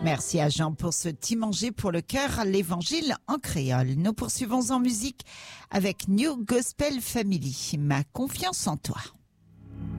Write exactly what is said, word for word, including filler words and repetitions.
Merci à Jean pour ce petit manger pour le cœur, l'évangile en créole. Nous poursuivons en musique avec New Gospel Family, ma confiance en toi.